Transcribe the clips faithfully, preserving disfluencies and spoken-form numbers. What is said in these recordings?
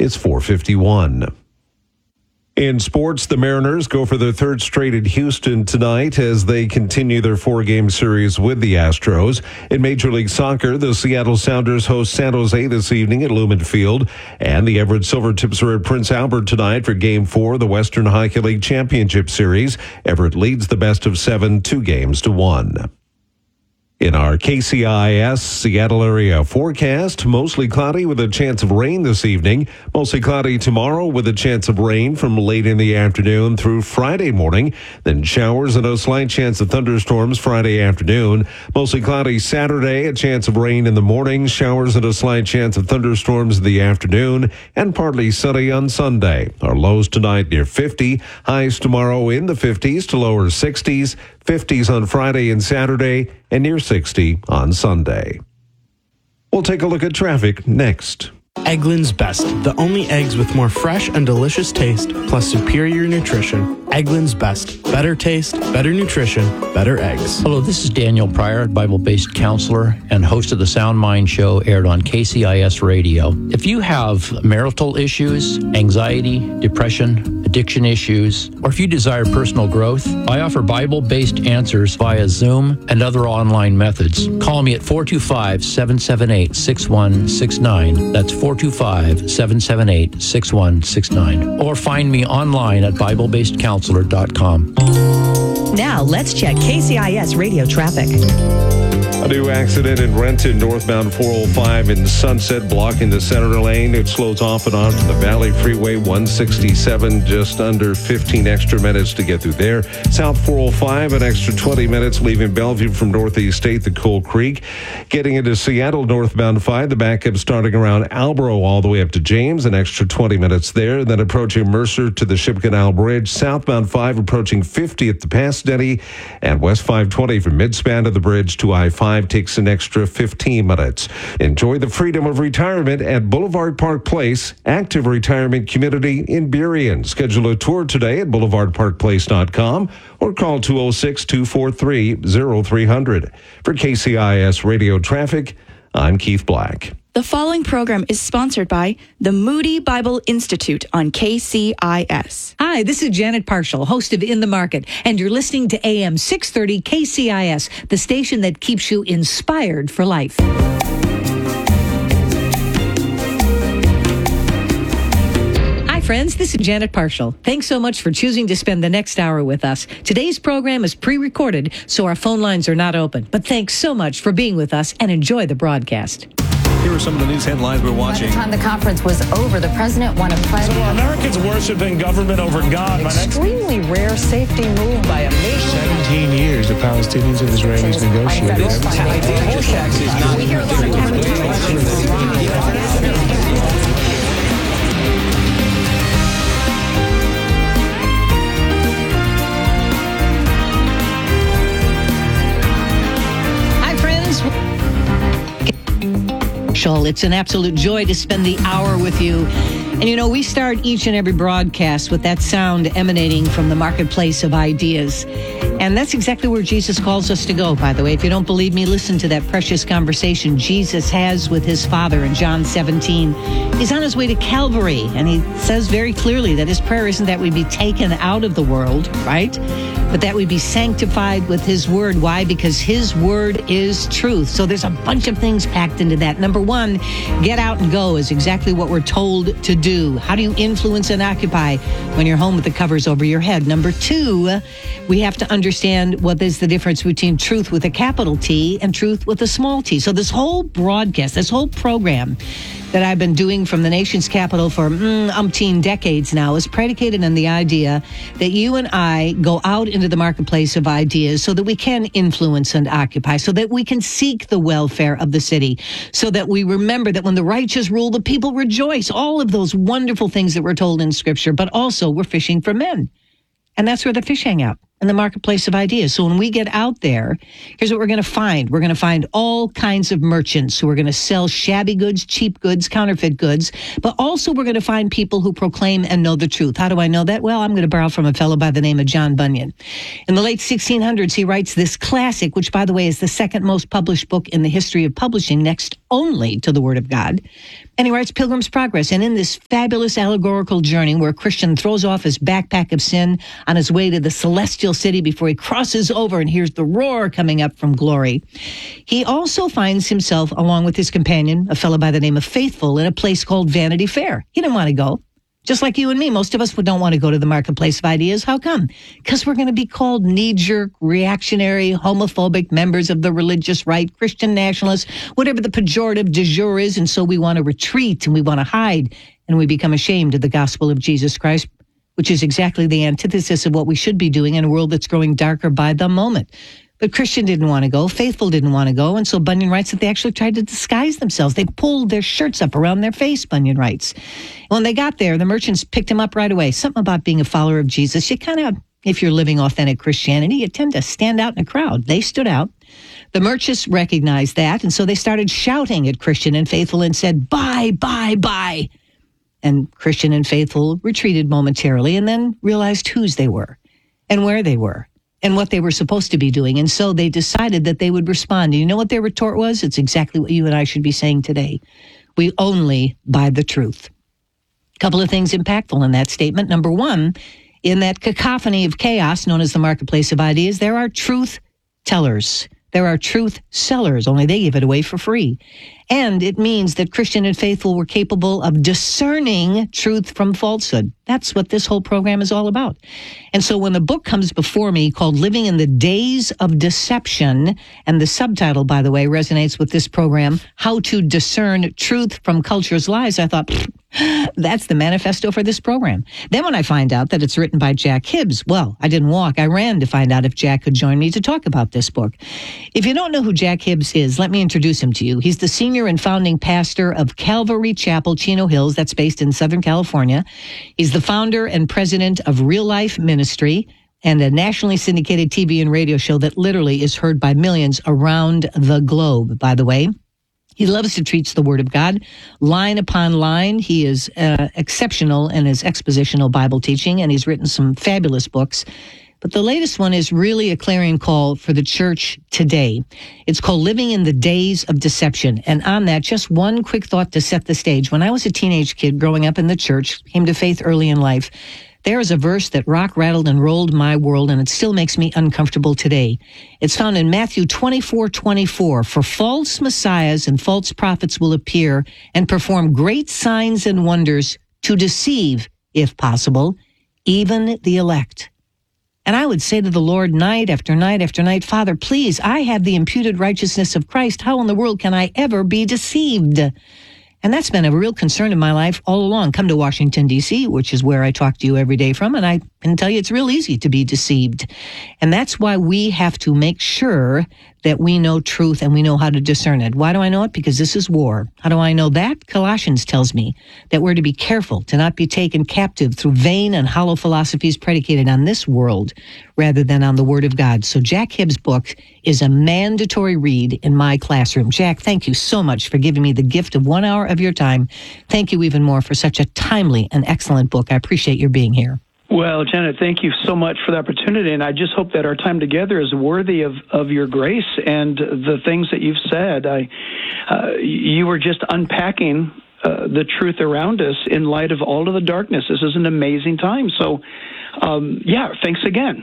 It's four fifty-one. In sports, the Mariners go for their third straight at Houston tonight as they continue their four-game series with the Astros. In Major League Soccer, the Seattle Sounders host San Jose this evening at Lumen Field, and the Everett Silvertips are at Prince Albert tonight for Game four of the Western Hockey League Championship Series. Everett leads the best of seven, two games to one. In our K C I S Seattle area forecast, mostly cloudy with a chance of rain this evening. Mostly cloudy tomorrow with a chance of rain from late in the afternoon through Friday morning. Then showers and a slight chance of thunderstorms Friday afternoon. Mostly cloudy Saturday, a chance of rain in the morning. Showers and a slight chance of thunderstorms in the afternoon. And partly sunny on Sunday. Our lows tonight near fifty. Highs tomorrow in the fifties to lower sixties. fifties on Friday and Saturday, and near sixty on Sunday. We'll take a look at traffic next. Eggland's Best, the only eggs with more fresh and delicious taste, plus superior nutrition. Eggland's Best. Better taste, better nutrition, better eggs. Hello, this is Daniel Pryor, Bible-based counselor and host of the Sound Mind Show, aired on K C I S Radio. If you have marital issues, anxiety, depression, addiction issues, or if you desire personal growth, I offer Bible-based answers via Zoom and other online methods. Call me at four two five, seven seven eight, six one six nine. That's four two five, seven seven eight, six one six nine. Or find me online at bible based counselor dot com. Now, let's check K C I S radio traffic. A new accident in Renton, northbound four oh five in Sunset, blocking the center lane. It slows off and on to the Valley Freeway one sixty-seven, just under fifteen extra minutes to get through there. South four oh five, an extra twenty minutes, leaving Bellevue from Northeast State to Coal Creek. Getting into Seattle, northbound five, the backup starting around Albro all the way up to James, an extra twenty minutes there. Then approaching Mercer to the Ship Canal Bridge. Southbound five, approaching fifty at the Pass Denny. And West five twenty from Midspan to the bridge to I five takes an extra fifteen minutes. Enjoy the freedom of retirement at Boulevard Park Place, active retirement community in Burien. Schedule a tour today at boulevard park place dot com or call two oh six, two four three, oh three hundred. For K C I S Radio Traffic, I'm Keith Black. The following program is sponsored by the Moody Bible Institute on K C I S. Hi, this is Janet Parshall, host of In the Market, and you're listening to A M six thirty K C I S, the station that keeps you inspired for life. Hi, friends. This is Janet Parshall. Thanks so much for choosing to spend the next hour with us. Today's program is pre-recorded, so our phone lines are not open. But thanks so much for being with us, and enjoy the broadcast. Here are some of the news headlines we're watching. By the time the conference was over, the president won a pledge. So Americans worshiping government over God. Extremely rare safety move by a nation. seventeen years the Palestinians and Israelis negotiated. Hi, friends. It's an absolute joy to spend the hour with you. And you know, we start each and every broadcast with that sound emanating from the marketplace of ideas. And that's exactly where Jesus calls us to go, by the way. If you don't believe me, listen to that precious conversation Jesus has with his Father in John seventeen. He's on his way to Calvary, and he says very clearly that his prayer isn't that we be taken out of the world, right? But that we be sanctified with his word. Why? Because his word is truth. So there's a bunch of things packed into that. Number one, get out and go is exactly what we're told to do. How do you influence and occupy when you're home with the covers over your head? Number two, we have to understand what is the difference between truth with a capital T and truth with a small t. So this whole broadcast, this whole program that I've been doing from the nation's capital for mm, umpteen decades now is predicated on the idea that you and I go out into the marketplace of ideas so that we can influence and occupy, so that we can seek the welfare of the city, so that we remember that when the righteous rule, the people rejoice. All of those wonderful things that we're told in Scripture, but also we're fishing for men. And that's where the fish hang out. in the marketplace of ideas. So when we get out there, here's what we're going to find. We're going to find all kinds of merchants who are going to sell shabby goods, cheap goods, counterfeit goods, but also we're going to find people who proclaim and know the truth. How do I know that? Well, I'm going to borrow from a fellow by the name of John Bunyan. In the late sixteen hundreds, he writes this classic, which, by the way, is the second most published book in the history of publishing, next only to the Word of God. And he writes Pilgrim's Progress. And in this fabulous allegorical journey where a Christian throws off his backpack of sin on his way to the celestial city before he crosses over and hears the roar coming up from glory, he also finds himself, along with his companion, a fellow by the name of Faithful, in a place called Vanity Fair. He didn't want to go. Just like you and me, most of us don't want to go to the marketplace of ideas. How come? Because we're going to be called knee-jerk, reactionary, homophobic members of the religious right, Christian nationalists, whatever the pejorative du jour is, and so we want to retreat and we want to hide, and we become ashamed of the gospel of Jesus Christ, which is exactly the antithesis of what we should be doing in a world that's growing darker by the moment. But Christian didn't want to go. Faithful didn't want to go. And so Bunyan writes that they actually tried to disguise themselves. They pulled their shirts up around their face, Bunyan writes. When they got there, the merchants picked him up right away. Something about being a follower of Jesus. You kind of, if you're living authentic Christianity, you tend to stand out in a crowd. They stood out. The merchants recognized that. And so they started shouting at Christian and Faithful and said, buy, buy, buy. And Christian and Faithful retreated momentarily and then realized whose they were and where they were and what they were supposed to be doing. And so they decided that they would respond. And you know what their retort was? It's exactly what you and I should be saying today. We only buy the truth. A couple of things impactful in that statement. Number one, in that cacophony of chaos known as the marketplace of ideas, there are truth tellers. There are truth sellers, only they give it away for free. And it means that Christian and Faithful were capable of discerning truth from falsehood. That's what this whole program is all about. And so when the book comes before me called Living in the Days of Deception, and the subtitle, by the way, resonates with this program, How to Discern Truth from Culture's Lies, I thought, that's the manifesto for this program. Then when I find out that it's written by Jack Hibbs, well, I didn't walk. I ran to find out if Jack could join me to talk about this book. If you don't know who Jack Hibbs is, let me introduce him to you. He's the senior and founding pastor of Calvary Chapel, Chino Hills, that's based in Southern California. He's the founder and president of Real Life Ministry, and a nationally syndicated T V and radio show that literally is heard by millions around the globe, by the way. He loves to teach the Word of God, line upon line. He is uh, exceptional in his expositional Bible teaching, and he's written some fabulous books. But the latest one is really a clarion call for the church today. It's called Living in the Days of Deception. And on that, just one quick thought to set the stage. When I was a teenage kid growing up in the church, came to faith early in life, there is a verse that rock rattled and rolled my world, and it still makes me uncomfortable today. It's found in Matthew twenty-four twenty-four. For false messiahs and false prophets will appear and perform great signs and wonders to deceive, if possible, even the elect. And I would say to the Lord night after night after night, Father, please, I have the imputed righteousness of Christ. How in the world can I ever be deceived? And that's been a real concern in my life all along. Come to Washington, D C, which is where I talk to you every day from, and I can tell you it's real easy to be deceived. And that's why we have to make sure that we know truth and we know how to discern it. Why do I know it? Because this is war. How do I know that? Colossians tells me that we're to be careful to not be taken captive through vain and hollow philosophies predicated on this world rather than on the Word of God. So Jack Hibbs' book is a mandatory read in my classroom. Jack, thank you so much for giving me the gift of one hour of your time. Thank you even more for such a timely and excellent book. I appreciate your being here. Well, Janet, thank you so much for the opportunity, and I just hope that our time together is worthy of, of your grace and the things that you've said. I, uh, you were just unpacking uh, the truth around us in light of all of the darkness. This is an amazing time. So, um, yeah, thanks again.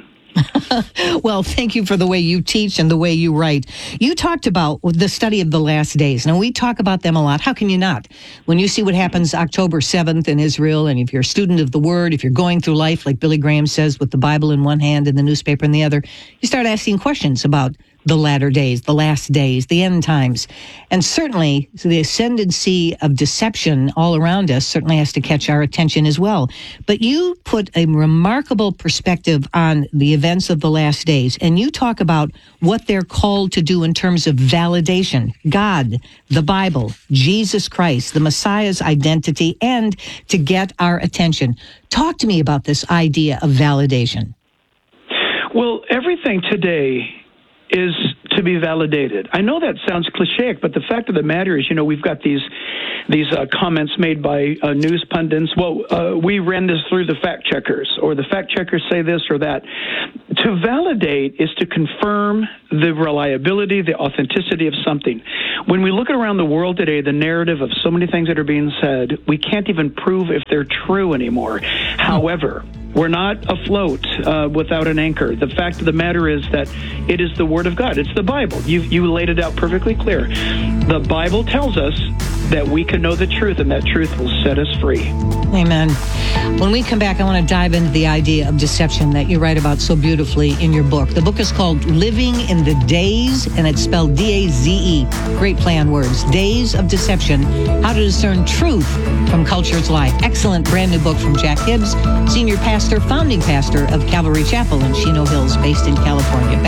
Well, thank you for the way you teach and the way you write. You talked about the study of the last days. Now, we talk about them a lot. How can you not? When you see what happens October seventh in Israel, and if you're a student of the Word, if you're going through life, like Billy Graham says, with the Bible in one hand and the newspaper in the other, you start asking questions about the latter days, the last days, the end times. And certainly the ascendancy of deception all around us certainly has to catch our attention as well. But you put a remarkable perspective on the events of the last days, and you talk about what they're called to do in terms of validation. God, the Bible, Jesus Christ, the Messiah's identity, and to get our attention. Talk to me about this idea of validation. Well, everything today is to be validated. I know that sounds cliche, but the fact of the matter is, you know, we've got these these uh, comments made by uh, news pundits. Well, uh, we ran this through the fact checkers, or the fact checkers say this or that. To validate is to confirm the reliability, the authenticity of something. When we look around the world today, the narrative of so many things that are being said, we can't even prove if they're true anymore. However, we're not afloat uh, without an anchor. The fact of the matter is that it is the Word of God. It's the Bible. You you laid it out perfectly clear. The Bible tells us that we can know the truth, and that truth will set us free. Amen. When we come back, I want to dive into the idea of deception that you write about so beautifully in your book. The book is called Living in the Days, and it's spelled D A Z E. Great play on words. Days of Deception, How to Discern Truth from Culture's Lie. Excellent brand new book from Jack Hibbs, senior pastor, founding pastor of Calvary Chapel in Chino Hills, based in California.